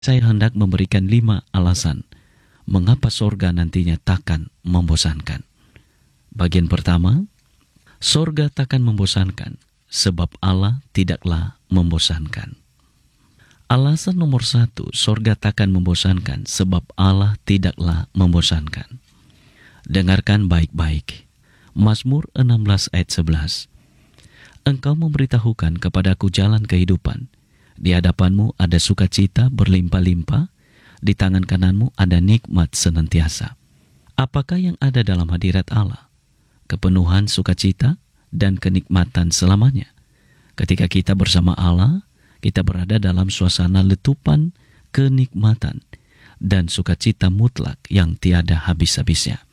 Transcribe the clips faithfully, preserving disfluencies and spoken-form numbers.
Saya hendak memberikan lima alasan mengapa sorga nantinya takkan membosankan. Bagian pertama, sorga takkan membosankan sebab Allah tidaklah membosankan. Alasan nomor satu, sorga takkan membosankan sebab Allah tidaklah membosankan. Dengarkan baik-baik. Mazmur enam belas ayat sebelas. Engkau memberitahukan kepadaku jalan kehidupan. Di hadapanmu ada sukacita berlimpah-limpah, di tangan kananmu ada nikmat senantiasa. Apakah yang ada dalam hadirat Allah? Kepenuhan sukacita dan kenikmatan selamanya. Ketika kita bersama Allah, kita berada dalam suasana letupan kenikmatan dan sukacita mutlak yang tiada habis-habisnya.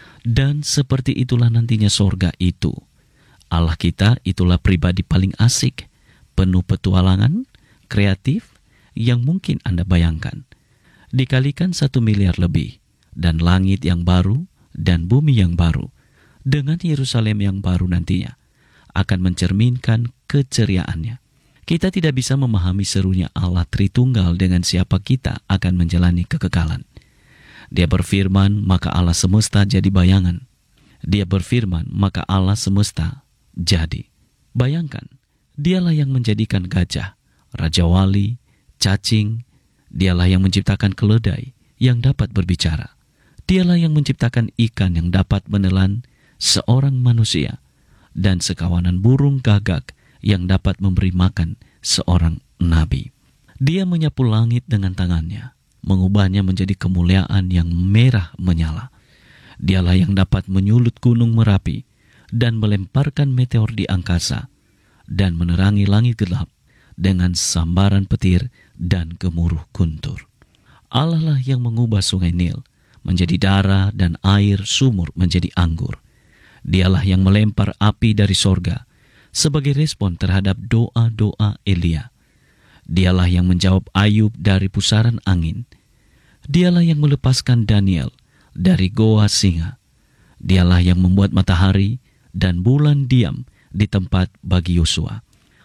Dan seperti itulah nantinya sorga itu. Allah kita itulah pribadi paling asik, penuh petualangan, kreatif yang mungkin Anda bayangkan. Dikalikan satu miliar lebih, dan langit yang baru dan bumi yang baru, dengan Yerusalem yang baru nantinya, akan mencerminkan keceriaannya. Kita tidak bisa memahami serunya Allah Tritunggal dengan siapa kita akan menjalani kekekalan. Dia berfirman, maka Allah semesta jadi bayangan. Dia berfirman, maka Allah semesta jadi. Bayangkan, dialah yang menjadikan gajah, raja wali, cacing. Dialah yang menciptakan keledai yang dapat berbicara. Dialah yang menciptakan ikan yang dapat menelan seorang manusia, dan sekawanan burung gagak yang dapat memberi makan seorang nabi. Dia menyapu langit dengan tangannya, mengubahnya menjadi kemuliaan yang merah menyala. Dialah yang dapat menyulut gunung Merapi dan melemparkan meteor di angkasa dan menerangi langit gelap dengan sambaran petir dan gemuruh guntur. Allah lah yang mengubah sungai Nil menjadi darah dan air sumur menjadi anggur. Dialah yang melempar api dari sorga sebagai respon terhadap doa-doa Elia. Dialah yang menjawab Ayub dari pusaran angin. Dialah yang melepaskan Daniel dari goa singa. Dialah yang membuat matahari dan bulan diam di tempat bagi Yosua.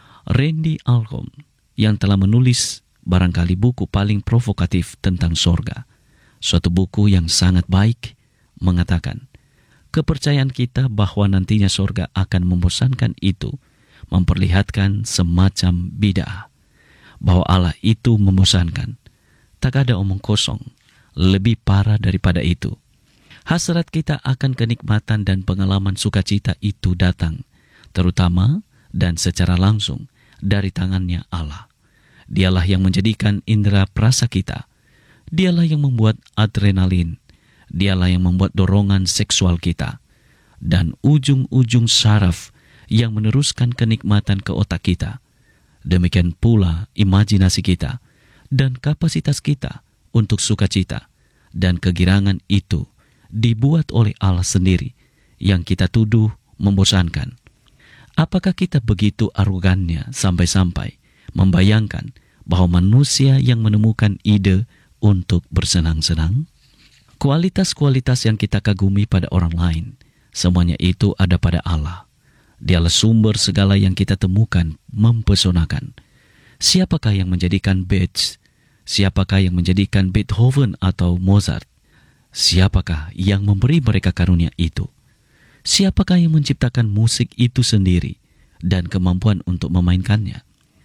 Randy Alcorn yang telah menulis barangkali buku paling provokatif tentang sorga, suatu buku yang sangat baik, mengatakan, kepercayaan kita bahwa nantinya sorga akan membosankan itu memperlihatkan semacam bid'ah, bahwa Allah itu membosankan. Tak ada omong kosong, lebih parah daripada itu. Hasrat kita akan kenikmatan dan pengalaman sukacita itu datang, terutama dan secara langsung dari tangannya Allah. Dialah yang menjadikan indera perasa kita. Dialah yang membuat adrenalin. Dialah yang membuat dorongan seksual kita. Dan ujung-ujung saraf yang meneruskan kenikmatan ke otak kita. Demikian pula imajinasi kita dan kapasitas kita untuk sukacita dan kegirangan itu dibuat oleh Allah sendiri yang kita tuduh membosankan. Apakah kita begitu arogannya sampai-sampai membayangkan bahwa manusia yang menemukan ide untuk bersenang-senang? Kualitas-kualitas yang kita kagumi pada orang lain, semuanya itu ada pada Allah. Dialah sumber segala yang kita temukan mempesonakan. Siapakah yang menjadikan Bach? Siapakah yang menjadikan Beethoven atau Mozart? Siapakah yang memberi mereka karunia itu? Siapakah yang menciptakan musik itu sendiri dan kemampuan untuk memainkannya?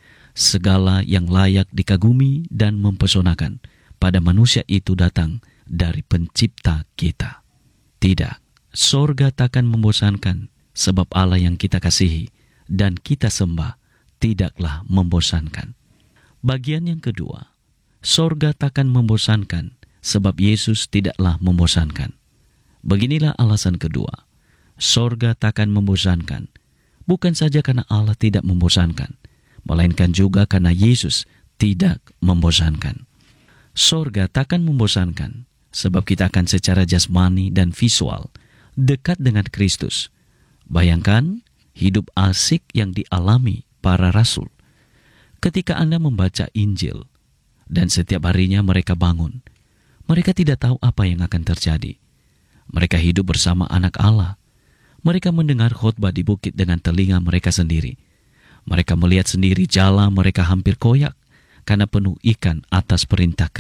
Segala yang layak dikagumi dan mempesonakan pada manusia itu datang dari pencipta kita. Tidak, sorga takkan membosankan sebab Allah yang kita kasihi dan kita sembah tidaklah membosankan. Bagian yang kedua, sorga takkan membosankan sebab Yesus tidaklah membosankan. Beginilah alasan kedua. Sorga takkan membosankan, bukan saja karena Allah tidak membosankan, melainkan juga karena Yesus tidak membosankan. Sorga takkan membosankan, sebab kita akan secara jasmani dan visual dekat dengan Kristus. Bayangkan hidup asik yang dialami para rasul. Ketika Anda membaca Injil, dan setiap harinya mereka bangun, mereka tidak tahu apa yang akan terjadi. Mereka hidup bersama anak Allah. Mereka mendengar khotbah di bukit dengan telinga mereka sendiri. Mereka melihat sendiri jala mereka hampir koyak karena penuh ikan atas perintah